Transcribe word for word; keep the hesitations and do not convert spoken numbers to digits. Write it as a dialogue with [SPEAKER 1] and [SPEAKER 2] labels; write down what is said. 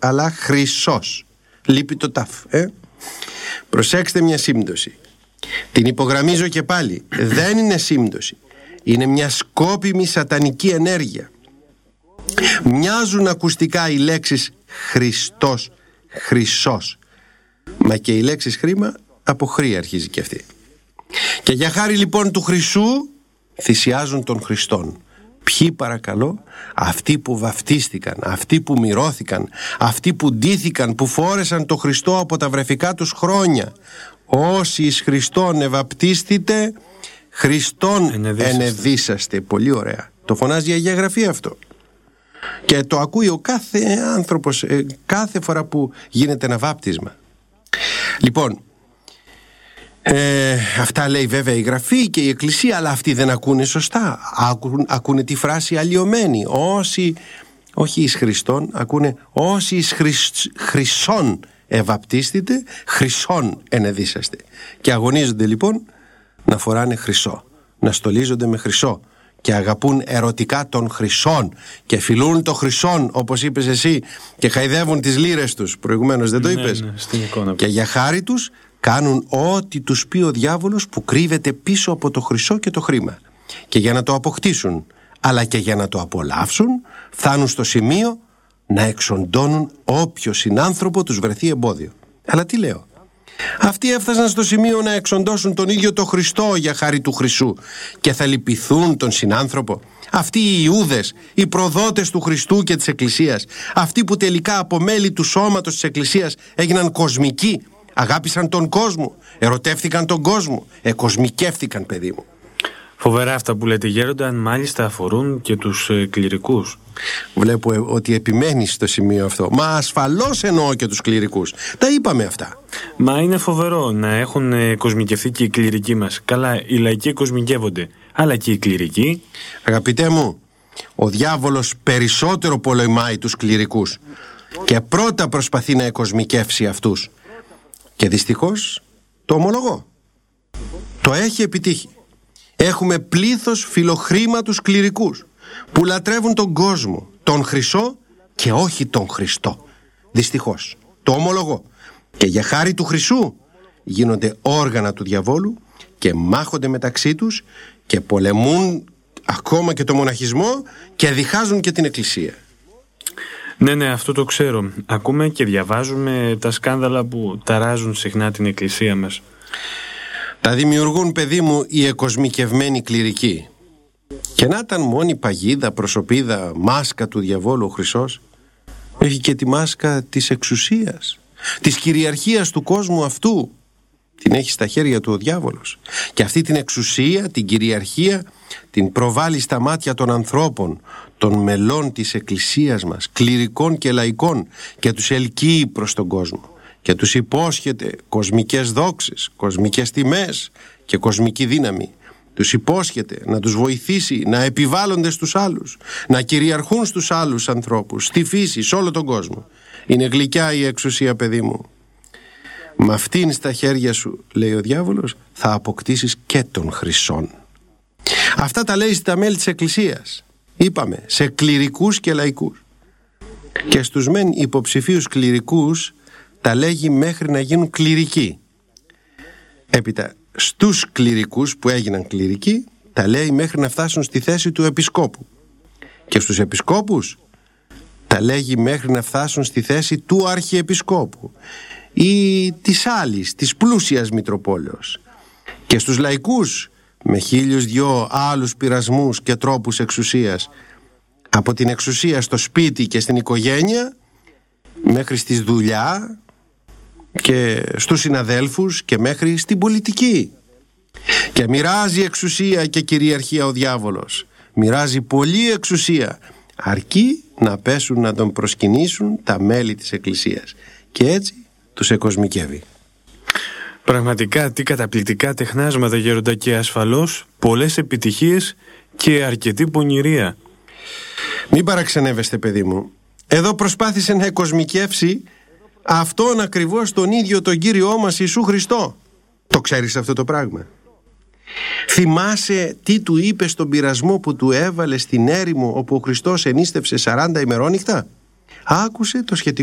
[SPEAKER 1] αλλά χρυσός. Λείπει το ταφ, ε? Προσέξτε μια σύμπτωση. Την υπογραμμίζω και πάλι. Δεν είναι σύμπτωση. Είναι μια σκόπιμη σατανική ενέργεια. Μοιάζουν ακουστικά οι λέξεις Χριστός, χρυσός, μα και οι λέξεις χρήμα από χρή αρχίζει και αυτή. Και για χάρη λοιπόν του χρυσού θυσιάζουν τον Χριστόν. Ποιοι παρακαλώ? Αυτοί που βαφτίστηκαν, αυτοί που μυρώθηκαν, αυτοί που ντύθηκαν, που φόρεσαν το Χριστό από τα βρεφικά τους χρόνια. Όσοι εις Χριστόν ευαπτίστητε, Χριστόν ενεδίσαστε. ενεδίσαστε. Πολύ ωραία. Το φωνάζει η Αγία Γραφή αυτό. Και το ακούει ο κάθε άνθρωπος κάθε φορά που γίνεται ένα βάπτισμα. Λοιπόν, ε, αυτά λέει βέβαια η Γραφή και η Εκκλησία, αλλά αυτοί δεν ακούνε σωστά. Ακούν, ακούνε τη φράση αλλοιωμένη. Όσοι, όχι εις Χριστόν, ακούνε όσοι εις χρυσ, χρυσόν ευαπτίστητε, χρυσόν ενεδίσαστε. Και αγωνίζονται λοιπόν να φοράνε χρυσό, να στολίζονται με χρυσό και αγαπούν ερωτικά των χρυσών και φιλούν το χρυσόν, όπως είπες εσύ, και χαϊδεύουν τις λύρες τους. Προηγουμένως δεν το είπες?
[SPEAKER 2] Ναι, ναι, στην εικόνα.
[SPEAKER 1] Και για χάρη τους κάνουν ό,τι τους πει ο διάβολος που κρύβεται πίσω από το χρυσό και το χρήμα. Και για να το αποκτήσουν, αλλά και για να το απολαύσουν, φτάνουν στο σημείο να εξοντώνουν όποιο συνάνθρωπο τους βρεθεί εμπόδιο. Αλλά τι λέω? Αυτοί έφτασαν στο σημείο να εξοντώσουν τον ίδιο το Χριστό για χάρη του χρυσού και θα λυπηθούν τον συνάνθρωπο. Αυτοί οι Ιούδες, οι προδότες του Χριστού και της Εκκλησίας, αυτοί που τελικά από μέλη του σώματος της Εκκλησίας έγιναν κοσμικοί, αγάπησαν τον κόσμο, ερωτεύτηκαν τον κόσμο, εκοσμικεύτηκαν, παιδί μου.
[SPEAKER 2] Φοβερά αυτά που λέτε, γέροντα, αν μάλιστα αφορούν και τους ε, κληρικούς.
[SPEAKER 1] Βλέπω ε, ότι επιμένεις στο σημείο αυτό. Μα ασφαλώς εννοώ και τους κληρικούς. Τα είπαμε αυτά.
[SPEAKER 2] Μα είναι φοβερό να έχουν ε, κοσμικευτεί και οι κληρικοί μας. Καλά, οι λαϊκοί κοσμικεύονται, αλλά και οι κληρικοί.
[SPEAKER 1] Αγαπητέ μου, ο διάβολος περισσότερο πολεμάει τους κληρικούς και πρώτα προσπαθεί να εκοσμικεύσει αυτούς. Και δυστυχώς το ομολογώ, το έχει επιτύχει. Έχουμε πλήθος φιλοχρήματους κληρικούς που λατρεύουν τον κόσμο, τον χρυσό και όχι τον Χριστό. Δυστυχώς, το ομολογώ. Και για χάρη του χρυσού γίνονται όργανα του διαβόλου και μάχονται μεταξύ τους και πολεμούν ακόμα και το μοναχισμό και διχάζουν και την Εκκλησία.
[SPEAKER 2] Ναι, ναι, αυτό το ξέρω. Ακούμε και διαβάζουμε τα σκάνδαλα που ταράζουν συχνά την Εκκλησία μας.
[SPEAKER 1] Τα δημιουργούν, παιδί μου, οι εκοσμικευμένοι κληρικοί. Και να ήταν μόνη παγίδα, προσωπίδα, μάσκα του διαβόλου ο χρυσός, έχει και τη μάσκα της εξουσίας, της κυριαρχίας του κόσμου αυτού. Την έχει στα χέρια του ο διάβολος. Και αυτή την εξουσία, την κυριαρχία, την προβάλλει στα μάτια των ανθρώπων, των μελών της Εκκλησίας μας, κληρικών και λαϊκών, και τους ελκύει προς τον κόσμο. Και τους υπόσχεται κοσμικές δόξες, κοσμικές τιμές και κοσμική δύναμη. Τους υπόσχεται να τους βοηθήσει να επιβάλλονται στους άλλους, να κυριαρχούν στους άλλους ανθρώπους, στη φύση, σε όλο τον κόσμο. Είναι γλυκιά η εξουσία, παιδί μου. Με αυτήν στα χέρια σου, λέει ο διάβολος, θα αποκτήσεις και τον χρυσόν. Αυτά τα λέει στα μέλη της Εκκλησίας. Είπαμε, σε κληρικούς και λαϊκούς. Και στους μεν υποψηφίους κληρικούς τα λέγει μέχρι να γίνουν κληρικοί. Έπειτα στους κληρικούς που έγιναν κληρικοί τα λέει μέχρι να φτάσουν στη θέση του επισκόπου. Και στους επισκόπους τα λέγει μέχρι να φτάσουν στη θέση του αρχιεπισκόπου ή της άλλης, της πλούσιας Μητροπόλεως. Και στους λαϊκούς με χίλιους δυο άλλους πειρασμούς και τρόπους εξουσίας, από την εξουσία στο σπίτι και στην οικογένεια μέχρι στη δουλειά και στους συναδέλφους και μέχρι στην πολιτική. Και μοιράζει εξουσία και κυριαρχία ο διάβολος. Μοιράζει πολλή εξουσία, αρκεί να πέσουν να τον προσκυνήσουν τα μέλη της Εκκλησίας. Και έτσι τους εκοσμικεύει.
[SPEAKER 2] Πραγματικά τι καταπληκτικά τεχνάσματα, γέροντα, και ασφαλώς πολλές επιτυχίες και αρκετή πονηρία.
[SPEAKER 1] Μην παραξενεύεστε, παιδί μου. Εδώ προσπάθησε να εκοσμικεύσει αυτόν ακριβώς τον ίδιο τον Κύριό μας Ιησού Χριστό. Το ξέρεις αυτό το πράγμα? Θυμάσαι τι του είπε στον πειρασμό που του έβαλε στην έρημο, όπου ο Χριστός ενίστευσε σαράντα ημερόνυχτα? Άκουσε το σχετικό